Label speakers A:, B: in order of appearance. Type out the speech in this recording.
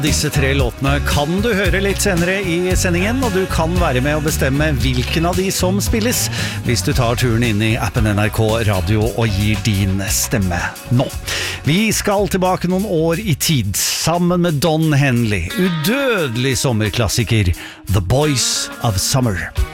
A: Disse 3 låtene kan du høre litt senere i sendingen, og du kan være med å bestemme hvilken av de som spilles, hvis du tar turen inn i appen NRK Radio og gir din stemme nå. Vi skal tilbake noen år i tid, sammen med Don Henley, udødelig sommerklassiker The Boys of Summer.